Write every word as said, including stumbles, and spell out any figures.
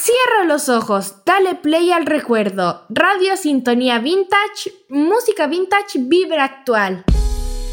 Cierra los ojos, dale play al recuerdo. Radio Sintonía Vintage, música vintage, vibra actual.